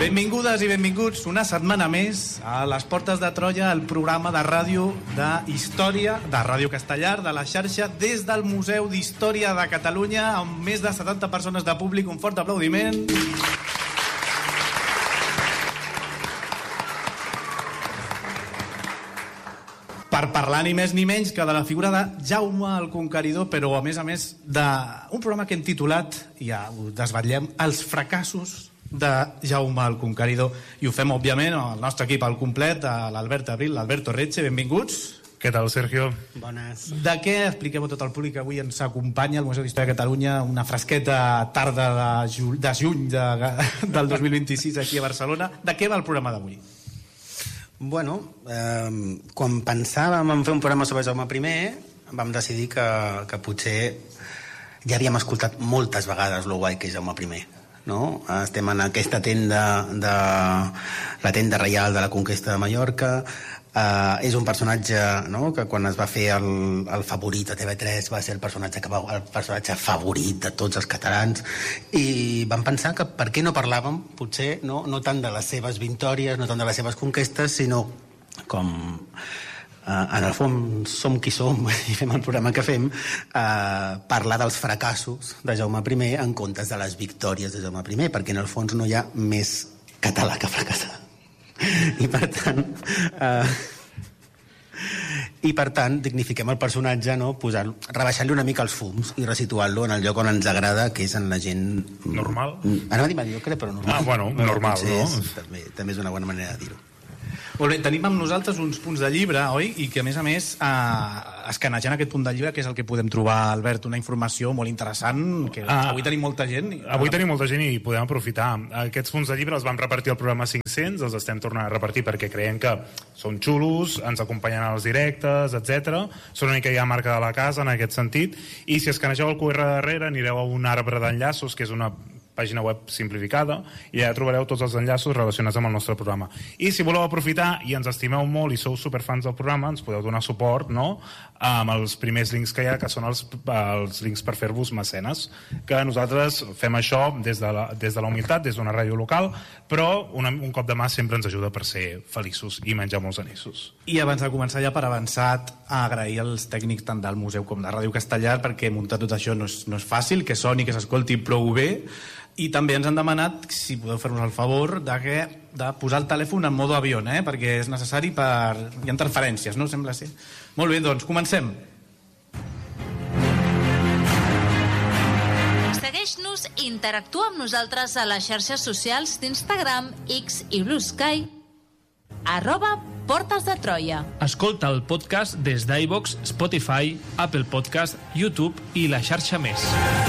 Benvingudes i benvinguts una setmana més a les Portes de Troia, el programa de ràdio d'història de Ràdio Castellar, de la xarxa, des del Museu d'Història de Catalunya, amb més de 70 persones de públic. Un fort aplaudiment. Per parlar ni més ni menys que de la figura de Jaume el Conqueridor, però a més d'un programa que hem titulat, i ja ho desvetllem, Els fracassos de Jaume el Conqueridor. I ho fem, òbviament, el nostre equip al complet, l'Albert Abril, l'Alberto Retxe, benvinguts. Què tal, Sergio? Bones. De què expliqueu a tot el públic que avui ens acompanya al Museu d'Història de Catalunya, una fresqueta tarda de juny del 2026 aquí a Barcelona? De què va el programa d'avui? Bueno, quan pensàvem en fer un programa sobre Jaume I, vam decidir que potser ja havíem escoltat moltes vegades lo guai que és Jaume I. No? Estem en aquesta tenda, la tenda reial de la conquesta de Mallorca. És un personatge, no?, que quan es va fer el favorit a TV3 va ser el personatge favorit de tots els catalans, i vam pensar que per què no parlàvem potser no tant de les seves victòries, no tant de les seves conquestes, sinó com en el fons som qui som i fem el programa que fem, parlar dels fracassos de Jaume I en comptes de les victòries de Jaume I, perquè en el fons no hi ha més català que fracassar. I per tant dignifiquem el personatge, no? Rebaixant-li una mica els fums i resituant-lo en el lloc on ens agrada, que és en la gent normal. Anava a dir mediocre, però normal. Normal, no? També és una bona manera de dir-ho. Molt bé, tenim amb nosaltres uns punts de llibre, oi? I que, a més, escanejant aquest punt de llibre, que és el que podem trobar, Albert, una informació molt interessant, que avui tenim molta gent. Avui tenim molta gent i podem aprofitar. Aquests punts de llibre els vam repartir al programa 500, els estem tornant a repartir perquè creiem que són xulos, ens acompanyen als directes, etc. Són una mica ja marca de la casa, en aquest sentit. I si escanegeu el QR darrere, anireu a un arbre d'enllaços, que és una pàgina web simplificada, i allà trobareu tots els enllaços relacionats amb el nostre programa. I si voleu aprofitar i ens estimeu molt i sou superfans del programa, ens podeu donar suport, no?, amb els primers links que hi ha, que són els links per fer-vos mecenes, que nosaltres fem això des de la humilitat, des d'una ràdio local, però un cop de mà sempre ens ajuda per ser feliços i menjar molts anissos. I abans de començar, ja per avançat, agrair als tècnics tant del museu com de Ràdio Castellar, perquè muntar tot això no és fàcil, que soni, que s'escolti prou bé. I també ens han demanat si podeu fer-nos el favor de posar el telèfon en modo avió, perquè és necessari hi ha interferències, no? Sembla ser. Molt bé, doncs comencem. Segueix-nos i interactua amb nosaltres a les xarxes socials d'Instagram, X i Blue Sky, @Portes de Troia. Escolta el podcast des d'iVoox, Spotify, Apple Podcast, YouTube i la xarxa més.